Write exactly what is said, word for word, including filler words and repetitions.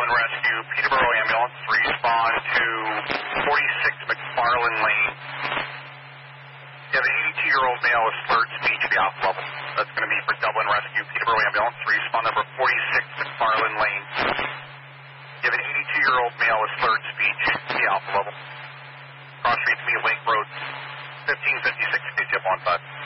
Dublin Rescue, Peterborough Ambulance, respond to forty-six McFarland Lane. You have an eighty-two-year-old male with slurred speech at the alpha level. That's going to be for Dublin Rescue, Peterborough Ambulance, respond number forty-six McFarland Lane. You have an eighty-two-year-old male with slurred speech at the alpha level. Cross street to me, Lake Road, fifteen fifty-six, K T F one five.